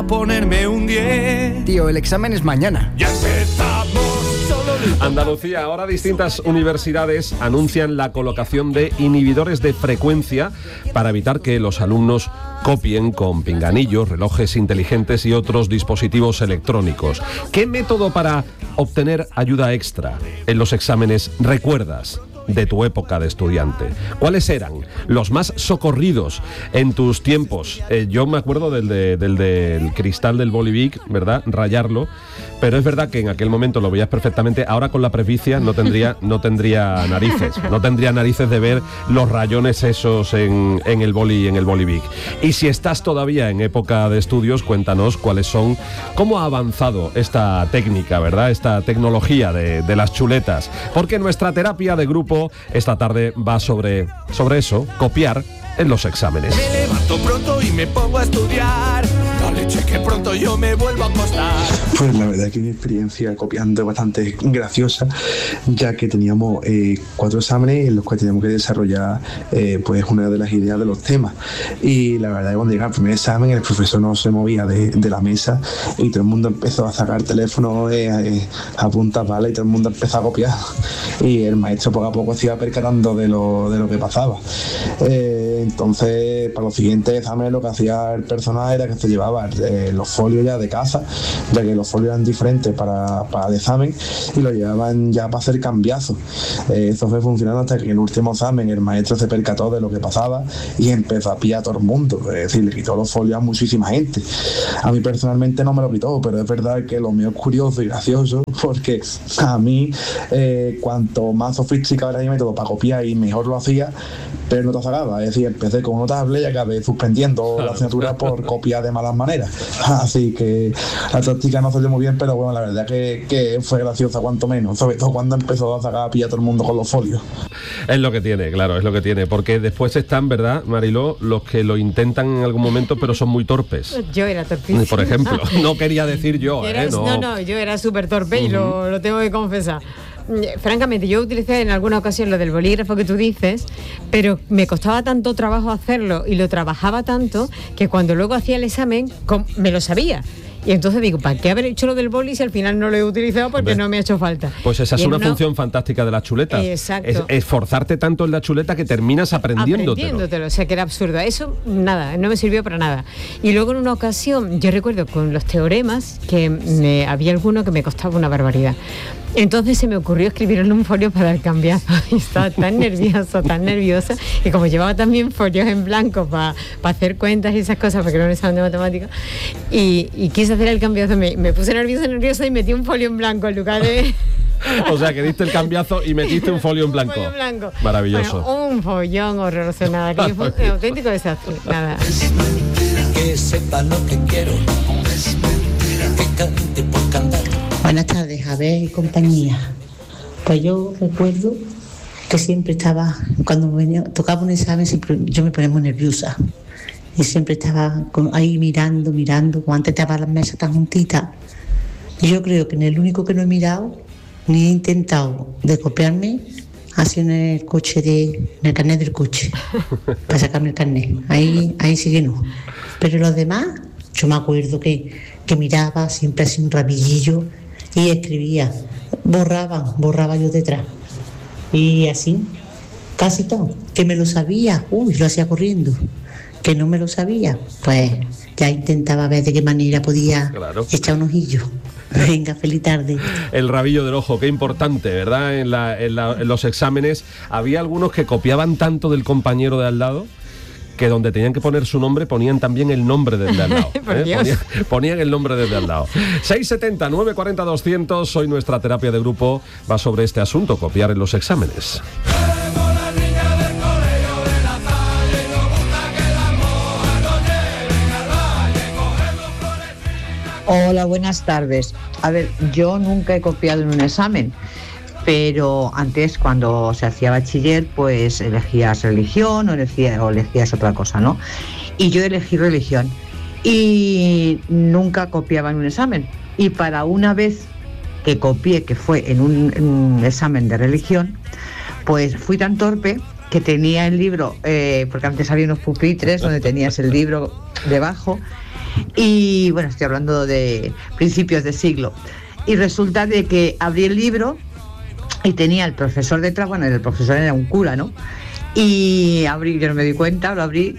para ponerme un 10. Tío, el examen es mañana. Ya empezamos. Andalucía, ahora distintas universidades anuncian la colocación de inhibidores de frecuencia para evitar que los alumnos copien con pinganillos, relojes inteligentes y otros dispositivos electrónicos. ¿Qué método para obtener ayuda extra en los exámenes recuerdas de tu época de estudiante? ¿Cuáles eran los más socorridos en tus tiempos? Yo me acuerdo del cristal del Bolivic, ¿verdad? Rayarlo, pero es verdad que en aquel momento lo veías perfectamente. Ahora con la presbicia no tendría narices de ver los rayones esos en el Bolivic. Y si estás todavía en época de estudios, cuéntanos cómo ha avanzado esta técnica, ¿verdad? Esta tecnología de las chuletas, porque nuestra terapia de grupo esta tarde va sobre eso, copiar en los exámenes. Me levanto pronto y me pongo a estudiar. No le eche que pronto yo me vuelvo a acostar. Pues la verdad es que mi experiencia copiando es bastante graciosa, ya que teníamos 4 exámenes en los cuales teníamos que desarrollar pues una de las ideas de los temas. Y la verdad es que cuando llegaba el primer examen, el profesor no se movía de la mesa y todo el mundo empezó a sacar teléfono a punta pala y todo el mundo empezó a copiar. Y el maestro poco a poco se iba percatando de lo que pasaba. Entonces, para los siguientes exámenes lo que hacía el personal era que se llevaba los folios ya de casa, ya que los folios eran diferentes para el examen, y lo llevaban ya para hacer cambiazos. Eso fue funcionando hasta que en el último examen el maestro se percató de lo que pasaba y empezó a pillar a todo el mundo. Es decir, le quitó los folios a muchísima gente. A mí personalmente no me lo quitó, pero es verdad que lo mío es curioso y gracioso, porque a mí cuanto más sofisticado era mi método para copiar y mejor lo hacía, pero no te sacaba. Es decir, empecé con una tablet y acabé suspendiendo la asignatura por copiar de malas maneras. Así que la táctica no salió muy bien, pero bueno, la verdad que fue graciosa cuanto menos, sobre todo cuando empezó a sacar a pillar a todo el mundo con los folios. Es lo que tiene, claro, es lo que tiene, porque después están, ¿verdad, Mariló?, los que lo intentan en algún momento pero son muy torpes. Yo era torpísima. Por ejemplo, no quería decir yo, No, yo era súper torpe y lo tengo que confesar. Francamente, yo utilicé en alguna ocasión lo del bolígrafo que tú dices, pero me costaba tanto trabajo hacerlo y lo trabajaba tanto que cuando luego hacía el examen me lo sabía. Y entonces digo, ¿para qué haber hecho lo del boli si al final no lo he utilizado porque no me ha hecho falta? Pues esa es una función fantástica de las chuletas. Exacto. Es esforzarte tanto en la chuleta que terminas aprendiéndotelo. O sea, que era absurdo. Eso, nada, no me sirvió para nada. Y luego en una ocasión, yo recuerdo con los teoremas, que había alguno que me costaba una barbaridad. Entonces se me ocurrió escribir en un folio para dar cambiazo. Y estaba tan nerviosa, y como llevaba también folios en blanco para hacer cuentas y esas cosas, porque no me saben de matemáticas, y quise hacer el cambiazo, me puse nerviosa y metí un folio en blanco en lugar de... O sea, que diste el cambiazo y metiste un folio en blanco. Maravilloso. Bueno, un follón horroroso, nada, que fue un auténtico desastre, nada. Que sepa lo que quiero, que cante por cantar. Buenas tardes, Javier y compañía. Pues yo recuerdo que siempre estaba, cuando tocaba un examen, siempre yo me ponía muy nerviosa. Y siempre estaba ahí mirando, como antes estaban las mesas tan juntitas. Y yo creo que en el único que no he mirado, ni he intentado de copiarme, ha sido en el carnet del coche, para sacarme el carnet. Ahí sí que no. Pero los demás, yo me acuerdo que miraba siempre así un rapidillo y escribía, borraba yo detrás. Y así, casi todo. Que me lo sabía, lo hacía corriendo. Que no me lo sabía, pues ya intentaba ver de qué manera podía echar un ojillo. Venga, feliz tarde. El rabillo del ojo, qué importante, ¿verdad? En los exámenes había algunos que copiaban tanto del compañero de al lado que donde tenían que poner su nombre ponían también el nombre del de al lado. Ponían el nombre del de al lado. 670 940 200, hoy nuestra terapia de grupo va sobre este asunto, copiar en los exámenes. Hola, buenas tardes. A ver, yo nunca he copiado en un examen, pero antes, cuando se hacía bachiller, pues elegías religión o elegías otra cosa, ¿no? Y yo elegí religión y nunca copiaba en un examen. Y para una vez que copié, que fue en un examen de religión, pues fui tan torpe que tenía el libro, porque antes había unos pupitres donde tenías el libro debajo, Y bueno, estoy hablando de principios de siglo. Y resulta de que abrí el libro y tenía el profesor detrás, bueno, el profesor era un cura, ¿no? Y abrí, yo no me di cuenta, lo abrí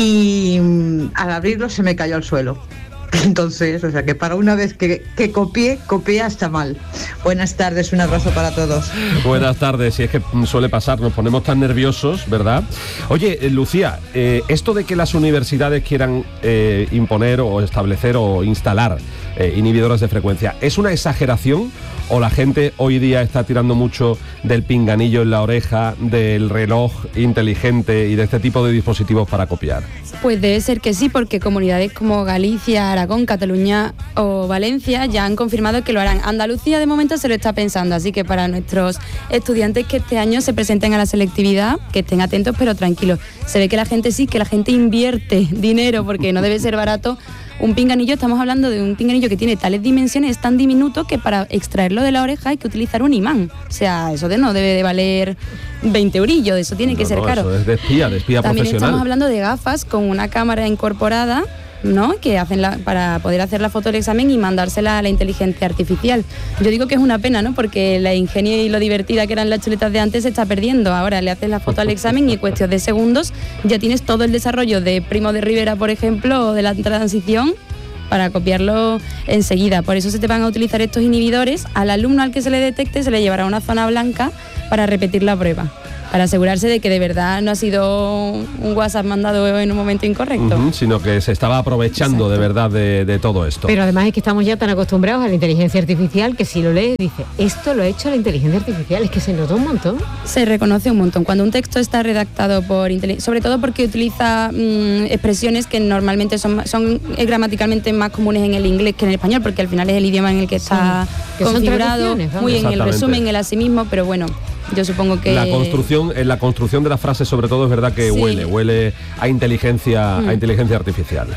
y al abrirlo se me cayó al suelo. Entonces, o sea que para una vez que copié hasta mal. Buenas tardes, un abrazo para todos. Buenas tardes, si es que suele pasar, nos ponemos tan nerviosos, ¿verdad? Oye, Lucía, esto de que las universidades quieran imponer o establecer o instalar inhibidores de frecuencia, ¿es una exageración o la gente hoy día está tirando mucho del pinganillo en la oreja, del reloj inteligente y de este tipo de dispositivos para copiar? Pues debe ser que sí, porque comunidades como Galicia, Aragón, Cataluña o Valencia ya han confirmado que lo harán. Andalucía de momento se lo está pensando, así que para nuestros estudiantes que este año se presenten a la selectividad, que estén atentos pero tranquilos. Se ve que la gente sí, que la gente invierte dinero porque no debe ser barato. Un pinganillo, estamos hablando de un pinganillo que tiene tales dimensiones, es tan diminuto que para extraerlo de la oreja hay que utilizar un imán. O sea, eso no debe de valer 20 eurillos, eso tiene que ser caro. Eso es de espía También profesional. Estamos hablando de gafas con una cámara incorporada, ¿no? Que hacen para poder hacer la foto del examen y mandársela a la inteligencia artificial. Yo digo que es una pena, ¿no? Porque la ingenio y lo divertida que eran las chuletas de antes se está perdiendo. Ahora le haces la foto al examen y en cuestión de segundos ya tienes todo el desarrollo de Primo de Rivera, por ejemplo, o de la transición para copiarlo enseguida. Por eso se te van a utilizar estos inhibidores. Al alumno al que se le detecte se le llevará a una zona blanca para repetir la prueba, para asegurarse de que de verdad no ha sido un WhatsApp mandado en un momento incorrecto. Sino que se estaba aprovechando. Exacto. De verdad de todo esto. Pero además es que estamos ya tan acostumbrados a la inteligencia artificial que si lo lees dice, esto lo ha hecho la inteligencia artificial, es que se nota un montón. Se reconoce un montón. Cuando un texto está redactado por inteligencia, sobre todo porque utiliza expresiones que normalmente son gramaticalmente más comunes en el inglés que en el español, porque al final es el idioma en el que está configurado, muy en el resumen, el asimismo, pero bueno, yo supongo que en la construcción de la frase sobre todo es verdad que sí. huele a inteligencia artificial.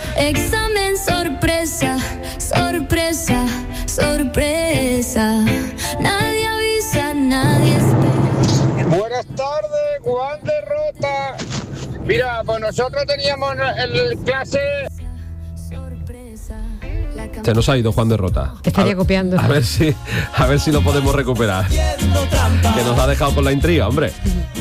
Examen sorpresa, sorpresa, sorpresa. Nadie avisa, nadie espera. Buenas tardes, Juan de Rota. Mira, pues nosotros teníamos el clase. Se nos ha ido Juan de Rota. Estaría copiando. A ver si lo podemos recuperar. Que nos ha dejado con la intriga, hombre.